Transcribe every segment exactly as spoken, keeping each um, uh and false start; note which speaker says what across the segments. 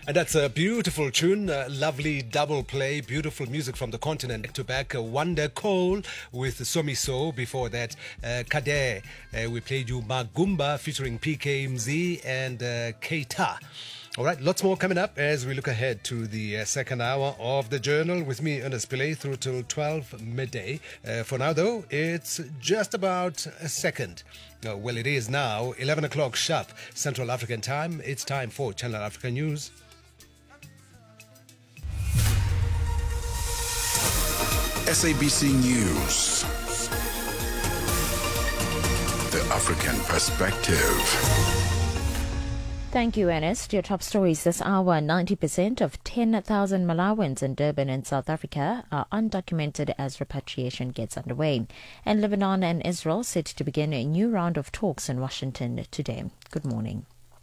Speaker 1: And that's a beautiful tune, uh, lovely double play, beautiful music from the continent. Back to back, uh, Wonder Cole with Somiso. Before that, uh, Kade. Uh, we played you Magumba featuring P K M Z and uh, Keita. All right, lots more coming up as we look ahead to the uh, second hour of the Journal with me, Ernest Pillay, through till twelve midday. Uh, for now, though, it's just about a second. Uh, well, it is now eleven o'clock sharp Central African time. It's time for Channel Africa News.
Speaker 2: S A B C News. The African Perspective.
Speaker 3: Thank you, Ernest. Your top stories this hour. ninety percent of ten thousand Malawans in Durban in South Africa are undocumented as repatriation gets underway. And Lebanon and Israel set to begin a new round of talks in Washington today. Good morning.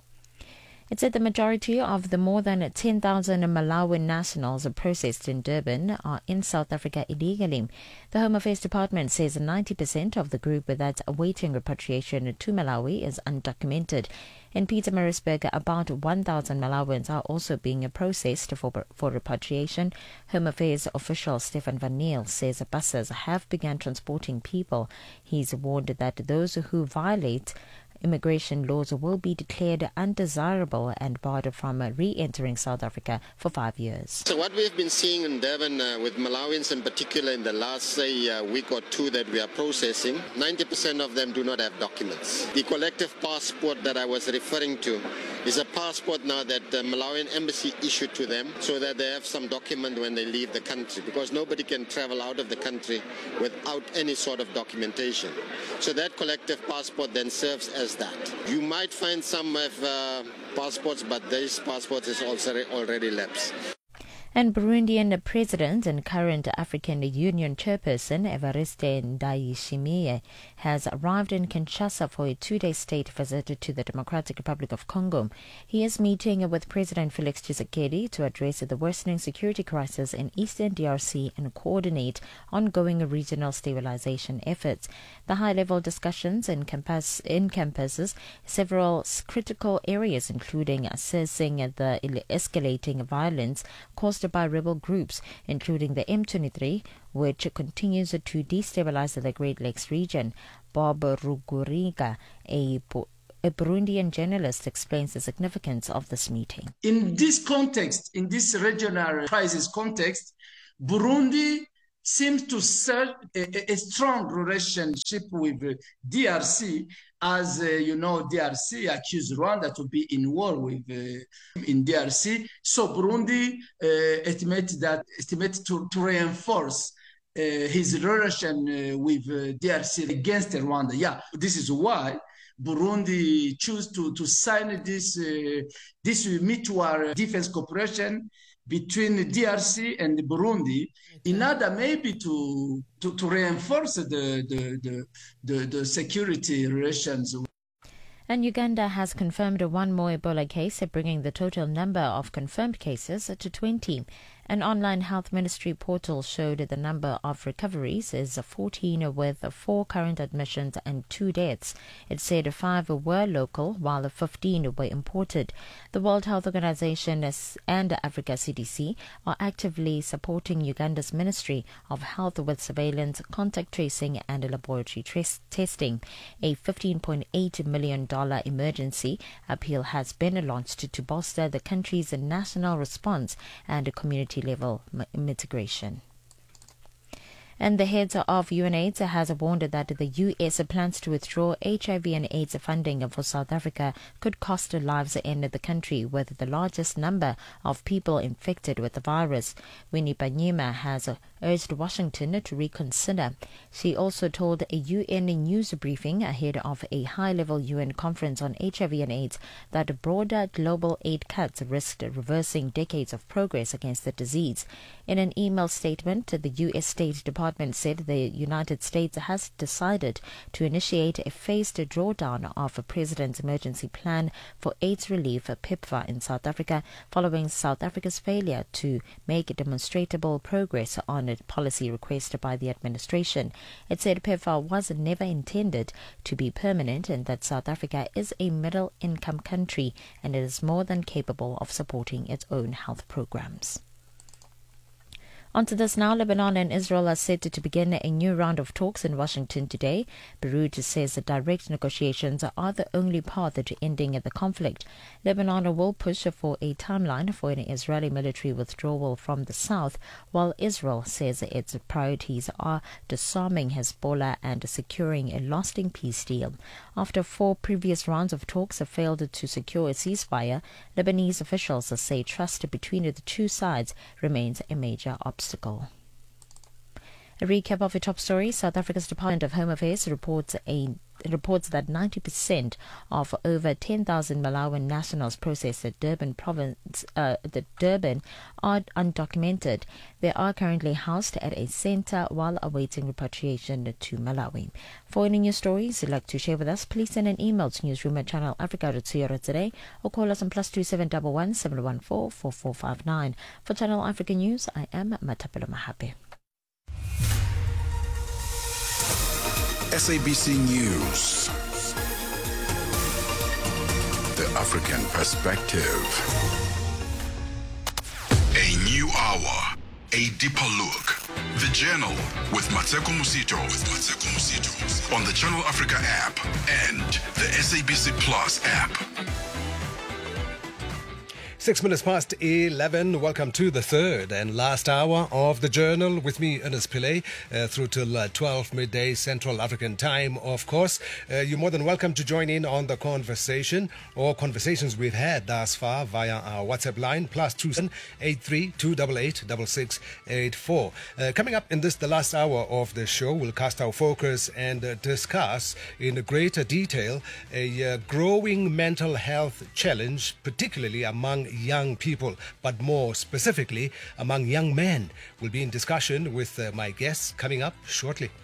Speaker 3: It said the majority of the more than ten thousand Malawian nationals processed in Durban are in South Africa illegally. The Home Affairs Department says ninety percent of the group that's awaiting repatriation to Malawi is undocumented. In Pietermaritzburg, about one thousand Malawians are also being processed for, for repatriation. Home Affairs official Stefan van Neel says buses have begun transporting people. He's warned that those who violate immigration laws will be declared undesirable and barred from re-entering South Africa for five years.
Speaker 4: So what we've been seeing in Durban uh, with Malawians in particular in the last, say, uh, week or two that we are processing, ninety percent of them do not have documents. The collective passport that I was referring to is a passport now that the Malawian embassy issued to them so that they have some document when they leave the country, because nobody can travel out of the country without any sort of documentation. So that collective passport then serves as that. You might find some have uh, passports, but these passports is also already lapsed.
Speaker 3: And Burundian President and current African Union Chairperson Evariste Ndayishimiye has arrived in Kinshasa for a two-day state visit to the Democratic Republic of Congo. He is meeting with President Felix Tshisekedi to address the worsening security crisis in eastern D R C and coordinate ongoing regional stabilization efforts. The high-level discussions encompass, encompasses several critical areas, including assessing the escalating violence caused by rebel groups, including the M twenty-three, which continues to destabilize the Great Lakes region. Bob Ruguriga, a A Burundian journalist, explains the significance of this meeting.
Speaker 5: In this context, in this regional crisis context, Burundi seems to serve a, a strong relationship with D R C, as uh, you know, D R C accused Rwanda to be in war with uh, in D R C. So Burundi uh, estimates that estimate to, to reinforce uh, his relation uh, with uh, D R C against Rwanda. Yeah, this is why Burundi choose to to sign this uh, this mutual defense cooperation between D R C and Burundi, okay, in order maybe to to, to reinforce the the, the the the security relations.
Speaker 3: And Uganda has confirmed one more Ebola case, bringing the total number of confirmed cases to twenty. An online health ministry portal showed the number of recoveries is fourteen, with four current admissions and two deaths. It said five were local, while fifteen were imported. The World Health Organization and Africa C D C are actively supporting Uganda's Ministry of Health with surveillance, contact tracing and laboratory tres- testing. A fifteen point eight million dollars emergency appeal has been launched to bolster the country's national response and community level mitigation. And the head of UNAIDS has warned that the U S plans to withdraw H I V and AIDS funding for South Africa could cost lives in the country with the largest number of people infected with the virus. Winnie Banyima has urged Washington to reconsider. She also told a U N news briefing ahead of a high-level U N conference on H I V and AIDS that broader global aid cuts risked reversing decades of progress against the disease. In an email statement, the U S State Department said the United States has decided to initiate a phased drawdown of a President's Emergency Plan for AIDS Relief, PEPFAR, in South Africa, following South Africa's failure to make demonstrable progress on unfortunate policy request by the administration. It said PEPFAR was never intended to be permanent and that South Africa is a middle-income country and it is more than capable of supporting its own health programs. On to this now. Lebanon and Israel are set to begin a new round of talks in Washington today. Beirut says that direct negotiations are the only path to ending the conflict. Lebanon will push for a timeline for an Israeli military withdrawal from the south, while Israel says its priorities are disarming Hezbollah and securing a lasting peace deal. After four previous rounds of talks have failed to secure a ceasefire, Lebanese officials say trust between the two sides remains a major obstacle. A recap of the top stories. South Africa's Department of Home Affairs reports a reports that ninety percent of over ten thousand Malawian nationals processed at Durban province, uh, the Durban, are undocumented. They are currently housed at a centre while awaiting repatriation to Malawi. For any news stories you'd like to share with us, please send an email to newsroom at channel africa dot co dot za today or call us on plus two seven one one seven one four four four five nine. For Channel Africa News, I am Matapelo Mahape.
Speaker 2: S A B C News. The African Perspective. A new hour. A deeper look. The Journal with Mateko Musito. With Mateko Musito. On the Channel Africa app and the S A B C Plus app.
Speaker 1: Six minutes past eleven. Welcome to the third and last hour of the Journal with me, Ernest Pillay, uh, through till uh, twelve midday Central African time, of course. Uh, you're more than welcome to join in on the conversation or conversations we've had thus far via our WhatsApp line, plus two seven eight three two eight eight six six eight four. Uh, coming up in this, the last hour of the show, we'll cast our focus and uh, discuss in greater detail a uh, growing mental health challenge, particularly among young people, but more specifically among young men. We'll be in discussion with uh, my guests coming up shortly.